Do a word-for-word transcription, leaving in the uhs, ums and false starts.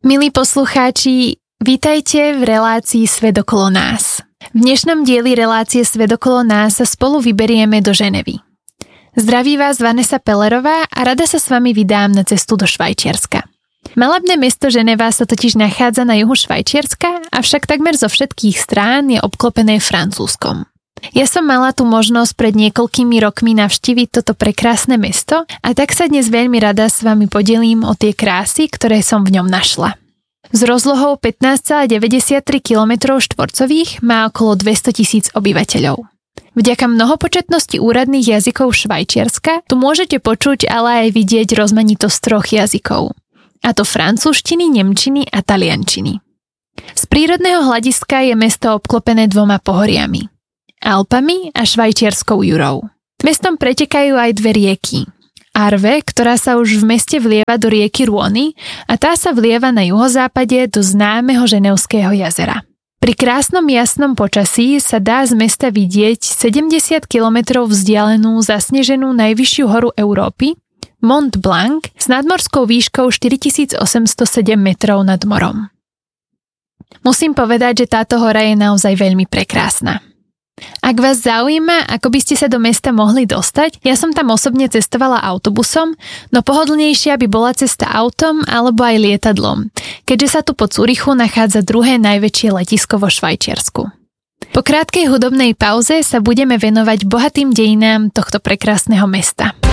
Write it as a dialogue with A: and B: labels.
A: Milí poslucháči, vítajte v relácii Svet okolo nás. V dnešnom dieli relácie Svet okolo nás sa spolu vyberieme do Ženevy. Zdraví vás Vanessa Pellerová a rada sa s vami vydám na cestu do Švajčiarska. Malebné mesto Ženeva sa totiž nachádza na juhu Švajčiarska, avšak takmer zo všetkých strán je obklopené Francúzskom. Ja som mala tú možnosť pred niekoľkými rokmi navštíviť toto prekrásne mesto a tak sa dnes veľmi rada s vami podelím o tie krásy, ktoré som v ňom našla. S rozlohou pätnásť celá deväťdesiattri kilometrov štvorcových má okolo dvestotisíc obyvateľov. Vďaka mnohopočetnosti úradných jazykov Švajčiarska tu môžete počuť, ale aj vidieť rozmanitosť troch jazykov. A to francúzštiny, nemčiny a taliančiny. Z prírodného hľadiska je mesto obklopené dvoma pohoriami. Alpami a švajčiarskou Jurou. Mestom pretekajú aj dve rieky. Arve, ktorá sa už v meste vlieva do rieky Rôny a tá sa vlieva na juhozápade do známeho Ženevského jazera. Pri krásnom jasnom počasí sa dá z mesta vidieť sedemdesiat kilometrov vzdialenú zasneženú najvyššiu horu Európy, Mont Blanc, s nadmorskou výškou štyritisícosemstosedem metrov nad morom. Musím povedať, že táto hora je naozaj veľmi prekrásna. Ak vás zaujíma, ako by ste sa do mesta mohli dostať, ja som tam osobne cestovala autobusom, no pohodlnejšia by bola cesta autom alebo aj lietadlom, keďže sa tu po Zürichu nachádza druhé najväčšie letisko vo Švajčiarsku. Po krátkej hudobnej pauze sa budeme venovať bohatým dejinám tohto prekrásneho mesta.